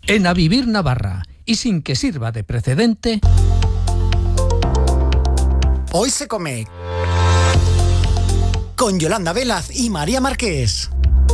En A Vivir Navarra, y sin que sirva de precedente, hoy se come con Yolanda Velaz y María Marqués.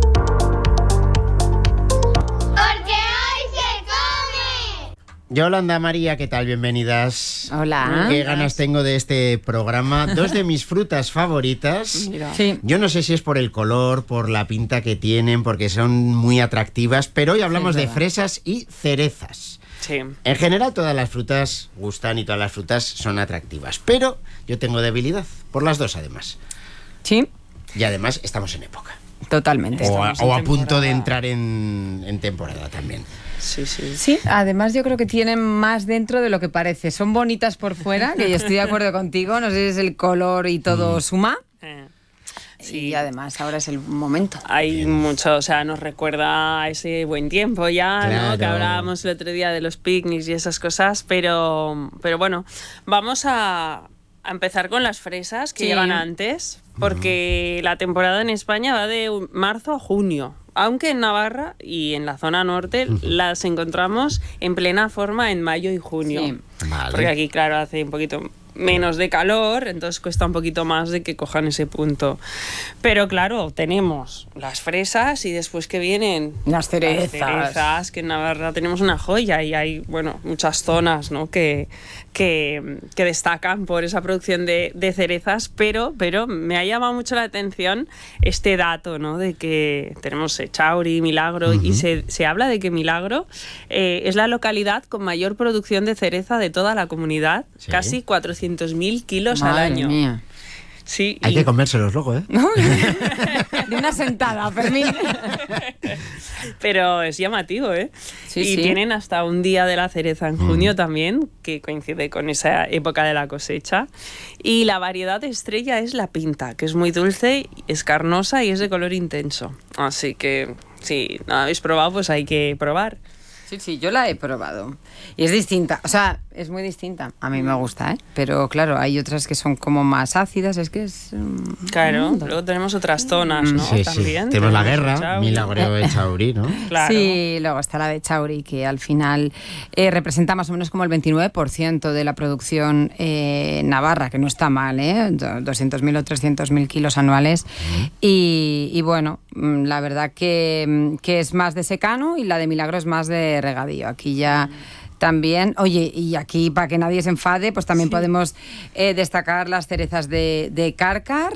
Yolanda, María, ¿qué tal? Bienvenidas. Hola. Qué ganas tengo de este programa. Dos de mis frutas favoritas. Mira. Sí. Yo no sé si es por el color, por la pinta que tienen, porque son muy atractivas, pero hoy hablamos de fresas y cerezas. Sí. En general todas las frutas gustan y todas las frutas son atractivas, pero yo tengo debilidad por las dos además. Sí. Y además estamos en época. Totalmente. O a punto de entrar en temporada también. Sí, sí. Sí, además yo creo que tienen más dentro de lo que parece. Son bonitas por fuera, que yo estoy de acuerdo contigo, no sé si es el color y todo suma. Sí. Y además ahora es el momento. Hay mucho, o sea, nos recuerda a ese buen tiempo ya, claro, ¿no? Que hablábamos el otro día de los picnics y esas cosas, pero bueno, vamos a empezar con las fresas que llegan antes, porque la temporada en España va de marzo a junio. Aunque en Navarra y en la zona norte las encontramos en plena forma en mayo y junio. Sí. Vale. Porque aquí, claro, hace un poquito menos de calor, entonces cuesta un poquito más de que cojan ese punto. Pero claro, tenemos las fresas y después que vienen las cerezas. Las cerezas, que en Navarra tenemos una joya y hay, bueno, muchas zonas, ¿no? que destacan por esa producción de cerezas, pero me ha llamado mucho la atención este dato, ¿no? De que tenemos Echauri, Milagro, y se habla de que Milagro es la localidad con mayor producción de cereza de toda la comunidad, casi 400.000 kilos al año. Mía. Sí, Hay que comérselos luego, ¿eh? De una sentada, Fermín. Pero es llamativo, ¿eh? Sí, y sí. tienen hasta un día de la cereza en junio también, que coincide con esa época de la cosecha. Y la variedad estrella es la pinta, que es muy dulce, es carnosa y es de color intenso. Así que, si no la habéis probado, pues hay que probar. Sí, yo la he probado. Y es distinta, o sea, es muy distinta. A mí me gusta, ¿eh? Pero claro, hay otras que son como más ácidas, es que es... Claro, luego tenemos otras zonas, ¿no? Sí, También. sí. Tenemos la guerra, Echauri. Milagro Echauri, ¿no? Claro. Sí, luego está la de Echauri, que al final representa más o menos como el 29% de la producción navarra, que no está mal, ¿eh? 200.000 o 300.000 kilos anuales. Y bueno, la verdad que es más de secano y la de Milagro es más de regadío. Aquí ya... También, oye, y aquí para que nadie se enfade, pues también podemos destacar las cerezas de Cárcar,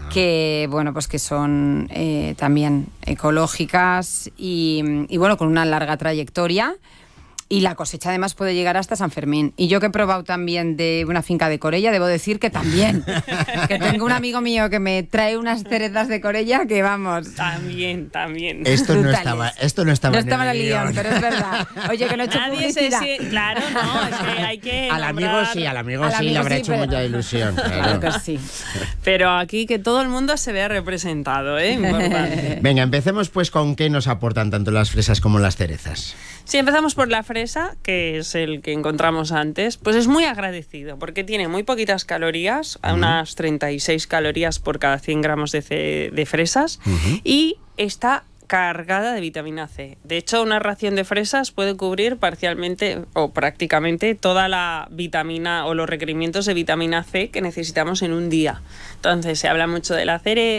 que bueno, pues que son también ecológicas y bueno, con una larga trayectoria. Y la cosecha además puede llegar hasta San Fermín. Y yo que he probado también de una finca de Corella, debo decir que también. Que tengo un amigo mío que me trae unas cerezas de Corella que vamos... También. Esto no Brutales. estaba en el guión, pero es verdad. Oye, que no he hecho Nadie publicidad. Claro, no, es que hay que Al amigo nombrar- sí, le habrá hecho pero- mucha ilusión. Claro Claro. que sí. Pero aquí que todo el mundo se vea representado, ¿eh? Importante. Venga, empecemos pues con qué nos aportan tanto las fresas como las cerezas. Si empezamos por la fresa, que es el que encontramos antes, pues es muy agradecido porque tiene muy poquitas calorías, unas 36 calorías por cada 100 gramos de fresas, y está cargada de vitamina C. De hecho, una ración de fresas puede cubrir parcialmente o prácticamente toda la vitamina o los requerimientos de vitamina C que necesitamos en un día. Entonces, se habla mucho de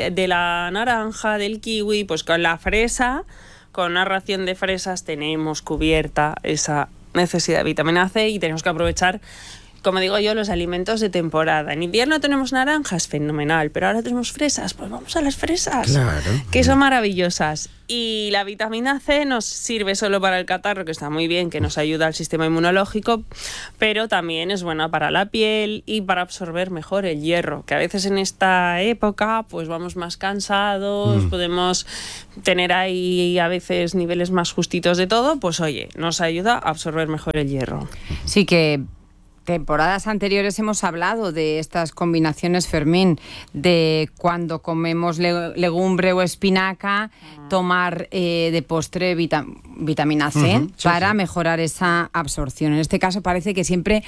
la naranja, del kiwi, pues con la fresa... Con una ración de fresas tenemos cubierta esa necesidad de vitamina C y tenemos que aprovechar, como digo yo, los alimentos de temporada. En invierno tenemos naranjas, fenomenal, pero ahora tenemos fresas, pues vamos a las fresas, Claro. que son maravillosas. Y la vitamina C nos sirve solo para el catarro, que está muy bien, que nos ayuda al sistema inmunológico, pero también es buena para la piel y para absorber mejor el hierro, que a veces en esta época pues vamos más cansados, podemos tener ahí a veces niveles más justitos de todo, pues oye, nos ayuda a absorber mejor el hierro. Sí que... Temporadas anteriores hemos hablado de estas combinaciones, Fermín, de cuando comemos legumbre o espinaca, tomar de postre vitamina C para mejorar esa absorción. En este caso parece que siempre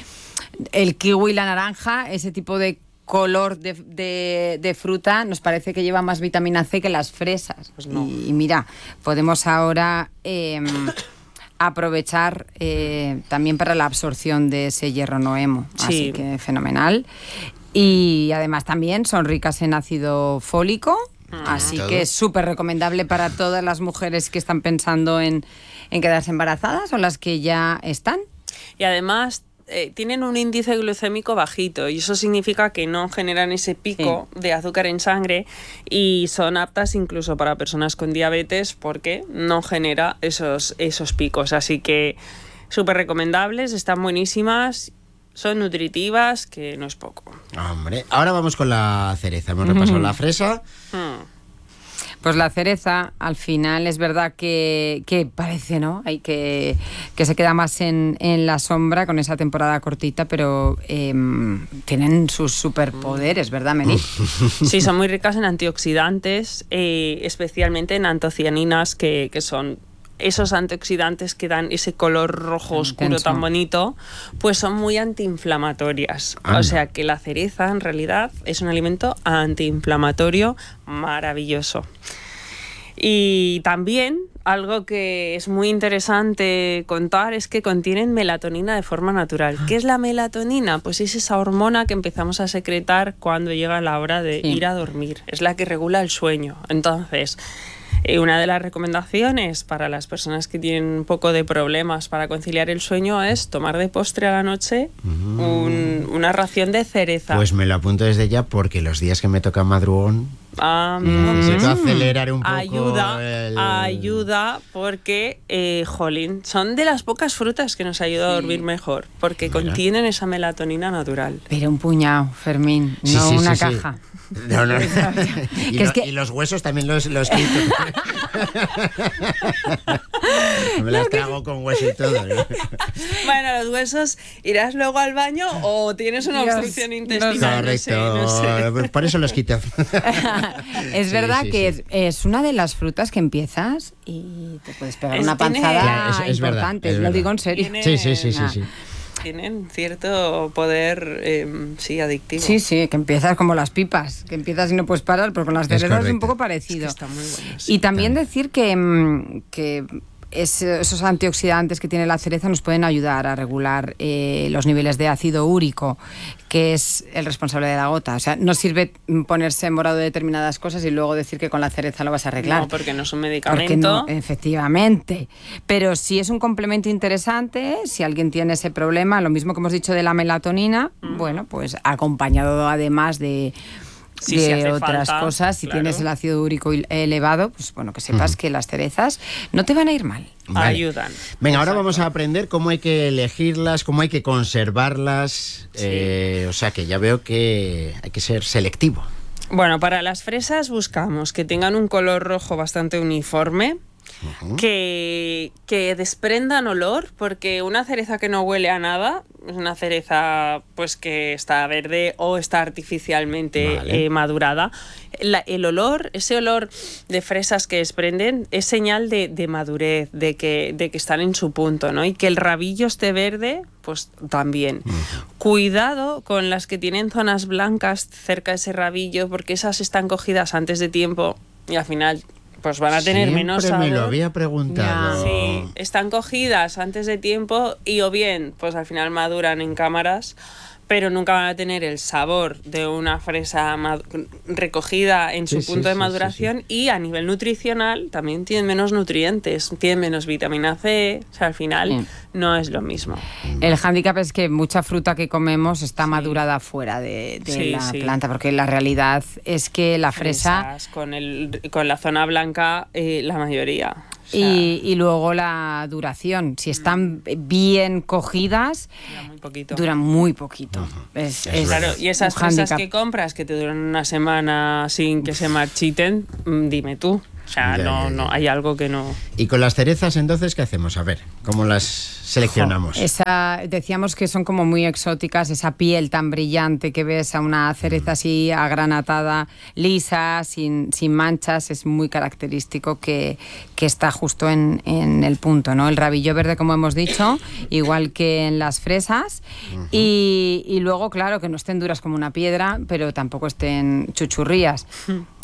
el kiwi y la naranja, ese tipo de color de fruta, nos parece que lleva más vitamina C que las fresas. Pues no. Y mira, podemos ahora... aprovechar también para la absorción de ese hierro no hemo. Sí. Así que fenomenal. Y además también son ricas en ácido fólico, así Todo. que es súper recomendable para todas las mujeres que están pensando en quedarse embarazadas o las que ya están. Y además tienen un índice glucémico bajito y eso significa que no generan ese pico de azúcar en sangre y son aptas incluso para personas con diabetes porque no genera esos picos. Así que súper recomendables, están buenísimas, son nutritivas, que no es poco. Hombre, ahora vamos con la cereza. Hemos repasado la fresa. Pues la cereza, al final, es verdad que parece, ¿no? Hay que se queda más en la sombra con esa temporada cortita, pero tienen sus superpoderes, ¿verdad, Meli? Sí, son muy ricas en antioxidantes, especialmente en antocianinas, que son esos antioxidantes que dan ese color rojo oscuro Intenso. tan bonito, pues son muy antiinflamatorias. Anda. O sea que la cereza en realidad es un alimento antiinflamatorio maravilloso. Y también algo que es muy interesante contar es que contienen melatonina de forma natural. ¿Qué es la melatonina? Pues es esa hormona que empezamos a secretar cuando llega la hora de ir a dormir. Es la que regula el sueño. Entonces, una de las recomendaciones para las personas que tienen un poco de problemas para conciliar el sueño es tomar de postre a la noche una ración de cereza. Pues me lo apunto desde ya porque los días que me toca madrugón necesito acelerar un poco. Ayuda porque, jolín, son de las pocas frutas que nos ayuda a dormir mejor porque contienen esa melatonina natural. Pero un puñado, Fermín, Sí, no sí, una sí, sí. caja. No, no. Y, Que es que- y los huesos también los quito. Me las trago con hueso y todo. Bueno, los huesos, ¿irás luego al baño o tienes una Dios, obstrucción no intestinal? Correcto. No sé. Por eso los quito. Es Sí, verdad sí, que sí. es una de las frutas que empiezas y te puedes pegar una Tiene- panzada Claro, es verdad, importante, es lo verdad. digo en serio. Tiene- Sí, sí, sí, sí, Ah. sí. Tienen cierto poder, sí, adictivo. Sí, sí, que empiezas como las pipas, que empiezas y no puedes parar, pero con las cerezas es un correcto. poco parecido. Está muy bueno. Y también decir que esos antioxidantes que tiene la cereza nos pueden ayudar a regular los niveles de ácido úrico, que es el responsable de la gota. O sea, no sirve ponerse morado de determinadas cosas y luego decir que con la cereza lo vas a arreglar. No, porque no es un Porque medicamento. no, efectivamente. Pero sí es un complemento interesante. Si alguien tiene ese problema, lo mismo que hemos dicho de la melatonina, bueno, pues acompañado además de Sí, si hace otras falta, cosas, si claro. tienes el ácido úrico elevado, pues bueno, que sepas que las cerezas no te van a ir mal. Vale. Ayudan. Venga, ahora Exacto. vamos a aprender cómo hay que elegirlas, cómo hay que conservarlas. Sí. O sea que ya veo que hay que ser selectivo. Bueno, para las fresas buscamos que tengan un color rojo bastante uniforme, que desprendan olor, porque una cereza que no huele a nada es una cereza pues que está verde o está artificialmente Vale. madurada. El olor, ese olor de fresas que desprenden es señal de madurez, de que están en su punto, ¿no? Y que el rabillo esté verde, pues también. Cuidado con las que tienen zonas blancas cerca de ese rabillo, porque esas están cogidas antes de tiempo y al final pues van a tener menos Siempre sabor. me lo había preguntado. Sí, están cogidas antes de tiempo y o bien, pues al final maduran en cámaras, pero nunca van a tener el sabor de una fresa recogida en su Sí, punto de sí, maduración y a nivel nutricional también tienen menos nutrientes, tienen menos vitamina C, o sea, al final Sí. no es lo mismo. El hándicap es que mucha fruta que comemos está madurada fuera de Sí, la sí. planta, porque la realidad es que la fresa... Fresas con la zona blanca, la mayoría. O sea, Y luego la duración, si están bien cogidas, dura muy poquito. duran muy poquito. Es Claro, y esas un fresas hándicap. que compras que te duran una semana sin que se marchiten, dime tú. O sea, no, hay algo que no... Y con las cerezas, entonces, ¿qué hacemos? A ver, ¿cómo las seleccionamos? Decíamos que son como muy exóticas, esa piel tan brillante que ves a una cereza así agranatada, lisa, sin manchas, es muy característico que está justo en el punto, ¿no? El rabillo verde, como hemos dicho, igual que en las fresas, y luego, claro, que no estén duras como una piedra, pero tampoco estén chuchurrías.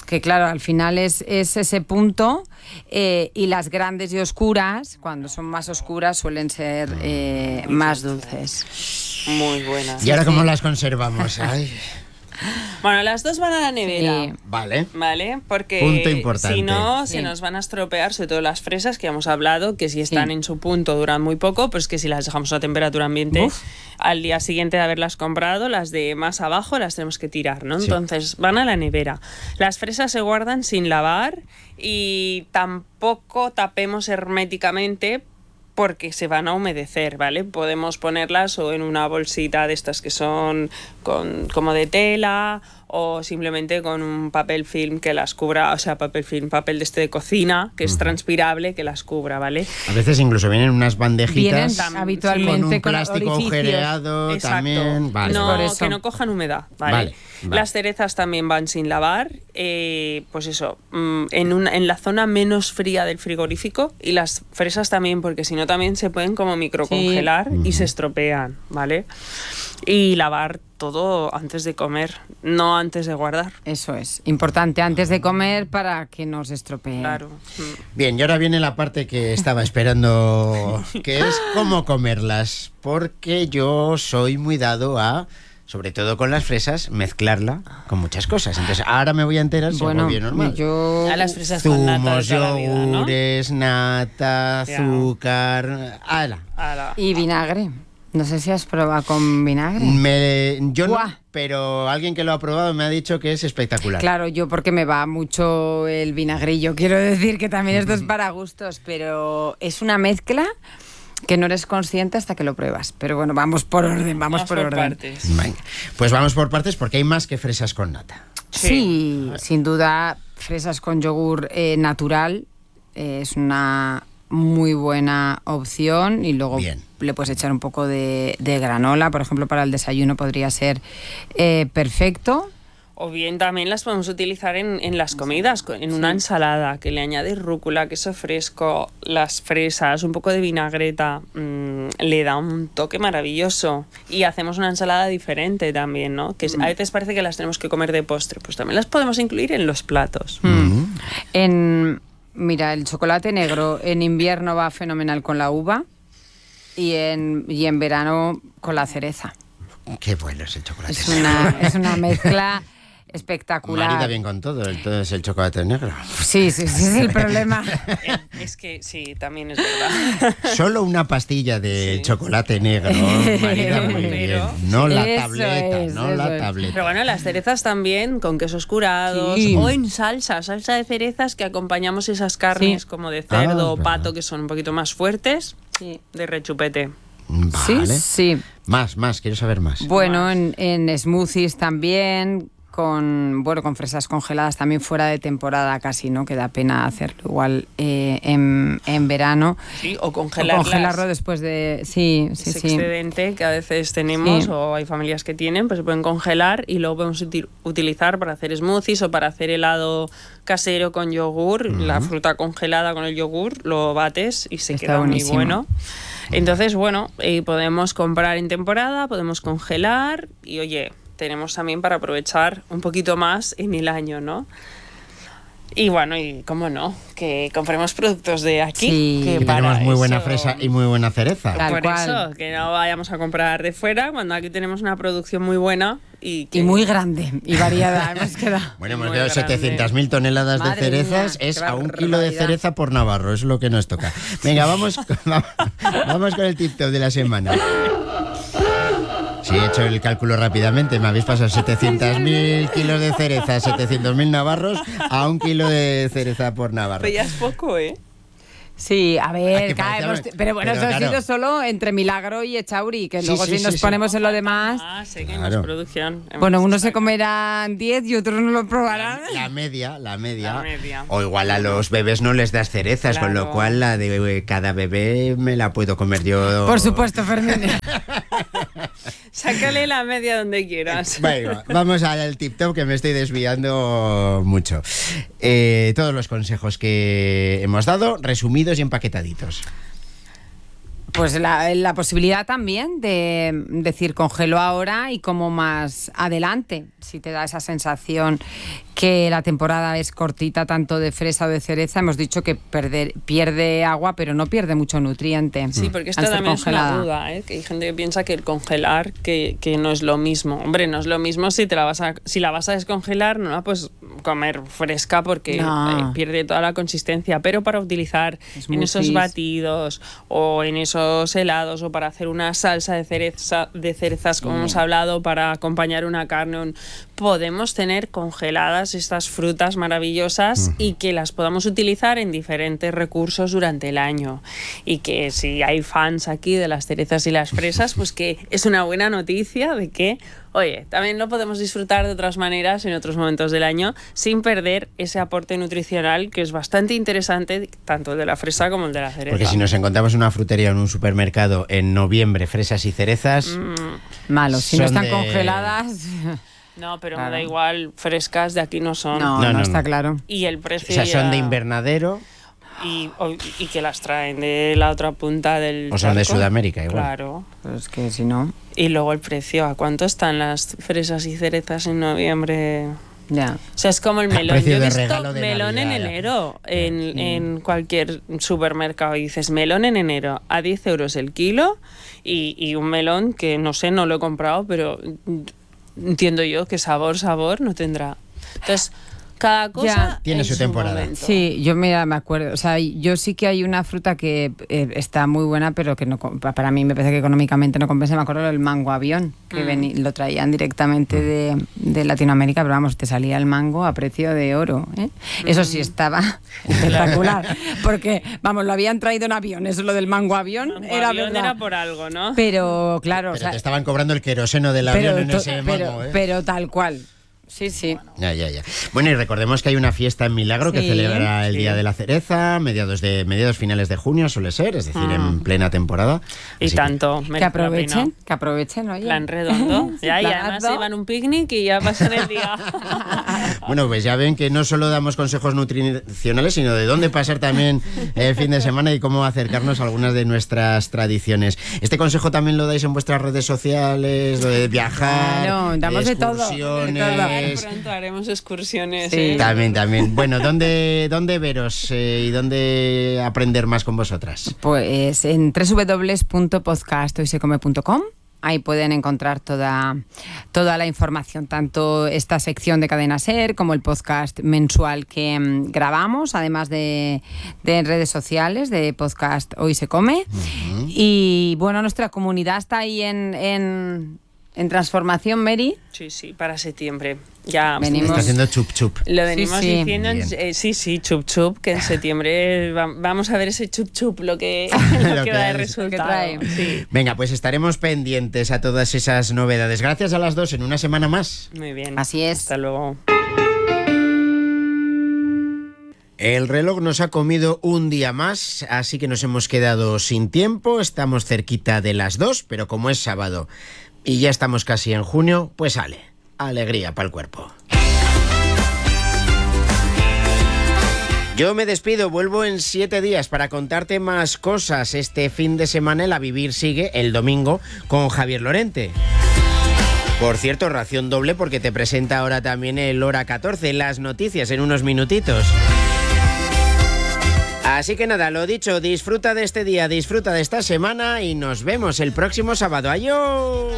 que claro, al final es ese punto, y las grandes y oscuras, cuando son más oscuras, suelen ser más dulces. Muy buenas. ¿Y ahora cómo las conservamos? Ay. Bueno, las dos van a la nevera. Sí. Vale. Porque Punto importante. si no, Sí. se nos van a estropear, sobre todo las fresas, que hemos hablado, que si están en su punto duran muy poco, pues que si las dejamos a temperatura ambiente, al día siguiente de haberlas comprado, las de más abajo las tenemos que tirar, ¿no? Sí. Entonces van a la nevera. Las fresas se guardan sin lavar y tampoco tapemos herméticamente, porque se van a humedecer, ¿vale? Podemos ponerlas o en una bolsita de estas que son como de tela, o simplemente con un papel film que las cubra, o sea, papel de este de cocina, que es transpirable, que las cubra, ¿vale? A veces incluso vienen unas bandejitas Vienen habitualmente con un con plástico orificios. Agujereado Exacto. también. Vale. No, Por eso. que no cojan humedad, ¿vale? Vale. Las cerezas también van sin lavar, pues eso, en la zona menos fría del frigorífico, y las fresas también, porque si no también se pueden como microcongelar y se estropean, ¿vale? Y lavar todo antes de comer, no antes de guardar. Eso es importante, antes de comer, para que no se estropee. Claro. Bien, y ahora viene la parte que estaba esperando, que es cómo comerlas, porque yo soy muy dado a, sobre todo con las fresas, mezclarla con muchas cosas. Entonces ahora me voy a enterar si hago bien normal. yo... A las fresas con nata de Zumos, toda la vida, ¿no? yogures, nata, Ya. azúcar... ¡Hala! Ala. Y vinagre. No sé si has probado con vinagre. Yo no, Buah. pero alguien que lo ha probado me ha dicho que es espectacular. Claro, yo porque me va mucho el vinagrillo. Quiero decir que también esto es para gustos, pero es una mezcla que no eres consciente hasta que lo pruebas. Pero bueno, vamos por orden, vamos por orden. partes. Venga, pues vamos por partes porque hay más que fresas con nata. Sí, sin duda, fresas con yogur natural es una muy buena opción, y luego Bien. le puedes echar un poco de granola, por ejemplo, para el desayuno podría ser perfecto. O bien también las podemos utilizar en las comidas, en una ensalada, que le añades rúcula, queso fresco, las fresas, un poco de vinagreta, le da un toque maravilloso. Y hacemos una ensalada diferente también, ¿no? Que a veces parece que las tenemos que comer de postre, pues también las podemos incluir en los platos. Mira, el chocolate negro en invierno va fenomenal con la uva, y en verano con la cereza. Qué bueno es el chocolate. Es una mezcla espectacular. Marida bien con todo, entonces el chocolate negro. Sí, es el problema. Es que sí, también es verdad. Solo una pastilla de chocolate negro marida muy bien. Pero- No la Eso tableta, es, no eso la es. tableta. Pero bueno, las cerezas también con quesos curados, Sí. o en salsa de cerezas, que acompañamos esas carnes Sí. como de cerdo o verdad. pato, que son un poquito más fuertes, de rechupete. Vale. Sí. Más, quiero saber más. Bueno, en smoothies también, con fresas congeladas también fuera de temporada casi, ¿no? Que da pena hacerlo igual en verano. Sí, o O congelarlas. congelarlo después de... Sí. Ese excedente que a veces tenemos, Sí. o hay familias que tienen, pues se pueden congelar y luego podemos utilizar para hacer smoothies o para hacer helado casero con yogur. La fruta congelada con el yogur, lo bates y se Está queda buenísimo. muy bueno. Entonces, bueno, podemos comprar en temporada, podemos congelar y, oye, tenemos también para aprovechar un poquito más en el año, ¿no? Y bueno, y cómo no, que compremos productos de aquí. Sí. Que Que para tenemos muy buena eso- fresa y muy buena cereza. Tal por cual. eso, que no vayamos a comprar de fuera, cuando aquí tenemos una producción muy buena y muy grande y variada. Hemos quedado. Bueno, hemos Muy dado grande. 700.000 toneladas de Madre cerezas, mía, es qué a 1 kilo de barbaridad. cereza por navarro, es lo que nos toca. Venga, vamos con el tip top de la semana. Si he hecho el cálculo rápidamente, me habéis pasado 700.000 kilos de cereza, 700.000 navarros a 1 kilo de cereza por navarro. Pero ya es poco, ¿eh? Sí, a Ay, ver, que caemos. parece- Pero bueno, pero eso ha claro. sido solo entre Milagro y Echauri, que Sí, luego sí, si nos sí. ponemos en lo demás. Ah, sé que Claro. en producción. Bueno, unos se comerán 10 y otros no lo probarán. La media. La media. O igual a los bebés no les das cerezas, con lo Claro. cual la de cada bebé me la puedo comer yo. Por supuesto, Fermín. Sácale la media donde quieras. Venga, vamos al tip top, que me estoy desviando mucho. Todos los consejos que hemos dado, resumidos y empaquetaditos. Pues la posibilidad también de decir congelo ahora y como más adelante, si te da esa sensación que la temporada es cortita tanto de fresa o de cereza. Hemos dicho que pierde agua, pero no pierde mucho nutriente. Sí, porque esta también es una duda, que hay gente que piensa que el congelar que no es lo mismo. Hombre, no es lo mismo si la vas a descongelar, no la puedes comer fresca porque pierde toda la consistencia, pero para utilizar en esos batidos o en esos helados o para hacer una salsa de cerezas, como hemos hablado, para acompañar una carne, podemos tener congeladas estas frutas maravillosas y que las podamos utilizar en diferentes recursos durante el año. Y que si hay fans aquí de las cerezas y las fresas, pues que es una buena noticia de que, oye, también lo podemos disfrutar de otras maneras en otros momentos del año sin perder ese aporte nutricional que es bastante interesante, tanto el de la fresa como el de la cereza. Porque si nos encontramos en una frutería o en un supermercado en noviembre, fresas y cerezas... Malo, si no están congeladas... No, pero me da igual, frescas de aquí no son. No, está claro. Y el precio. O sea, son de invernadero. Y que las traen de la otra punta del. O son de Sudamérica, igual. Claro. Pues que si no. Y luego el precio. ¿A cuánto están las fresas y cerezas en noviembre? Ya. O sea, es como el melón. Precio Yo he de visto regalo de melón Navidad, en enero en cualquier supermercado. Y dices, melón en enero a 10 euros el kilo. Y un melón que no sé, no lo he comprado, pero entiendo yo que sabor no tendrá. Entonces, cada cosa tiene su temporada. Momento. Sí, yo me acuerdo. O sea, yo sí que hay una fruta que está muy buena, pero que no, para mí me parece que económicamente no compensa. Me acuerdo del mango avión, que lo traían directamente de Latinoamérica, pero vamos, te salía el mango a precio de oro. Eso sí estaba espectacular, porque, vamos, lo habían traído en avión. Eso, lo del mango avión, era verdad. Era por algo, ¿no? Pero, claro... Pero te estaban cobrando el queroseno del avión en ese mango, pero tal cual. Sí. Ya. Bueno, y recordemos que hay una fiesta en Milagro que celebra el Día de la Cereza, mediados finales de junio suele ser, es decir, en plena temporada. Y tanto. Que aprovechen, oye. Plan redondo. Y además se van a un picnic y ya pasan el día. Bueno, pues ya ven que no solo damos consejos nutricionales, sino de dónde pasar también el fin de semana y cómo acercarnos a algunas de nuestras tradiciones. Este consejo también lo dais en vuestras redes sociales, lo de viajar, damos de todo. Pronto haremos excursiones. Sí. También. Bueno, ¿dónde veros y dónde aprender más con vosotras? Pues en www.podcasthoysecome.com. Ahí pueden encontrar toda la información, tanto esta sección de Cadena SER como el podcast mensual que grabamos, además de en redes sociales, de podcast Hoy se Come. Y bueno, nuestra comunidad está ahí en transformación, Mary. Sí, para septiembre. Ya venimos haciendo chup. Lo venimos diciendo, chup, que en septiembre vamos a ver ese chup, lo que da de resultado. Sí. Venga, pues estaremos pendientes a todas esas novedades. Gracias a las dos, en una semana más. Muy bien. Así es. Hasta luego. El reloj nos ha comido un día más, así que nos hemos quedado sin tiempo. Estamos cerquita de las 2, pero como es sábado y ya estamos casi en junio, pues alegría para el cuerpo. Yo me despido, vuelvo en 7 días para contarte más cosas. Este fin de semana el A Vivir sigue el domingo con Javier Lorente. Por cierto, ración doble porque te presenta ahora también el Hora 14, las noticias en unos minutitos. Así que nada, lo dicho, disfruta de este día, disfruta de esta semana y nos vemos el próximo sábado. ¡Adiós!